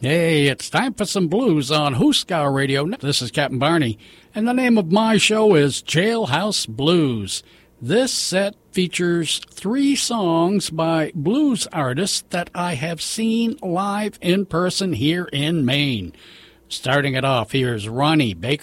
Hey, it's time for some blues on Huskar Radio. This is Captain Barney, and the name of my show is Jailhouse Blues. This set features 3 songs by blues artists that I have seen live in person here in Maine. Starting it off, here's Ronnie Baker